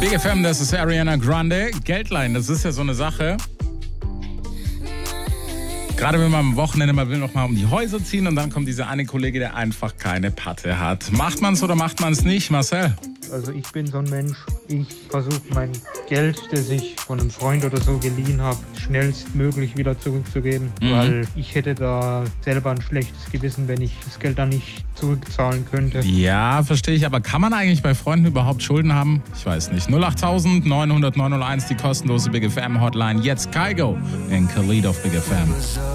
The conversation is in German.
Big FM, das ist Ariana Grande. Geldleihen, das ist ja so eine Sache. Gerade wenn man am Wochenende mal will, noch mal um die Häuser ziehen und dann kommt dieser eine Kollege, der einfach keine Patte hat. Macht man es oder macht man es nicht, Marcel? Also ich bin so ein Mensch, ich versuche mein Geld, das ich von einem Freund oder so geliehen habe, schnellstmöglich wieder zurückzugeben, weil ich hätte da selber ein schlechtes Gewissen, wenn ich das Geld dann nicht zurückzahlen könnte. Ja, verstehe ich, aber kann man eigentlich bei Freunden überhaupt Schulden haben? Ich weiß nicht. 08000 900 901, die kostenlose Big FM Hotline. Jetzt Kygo in Khalid auf Big FM.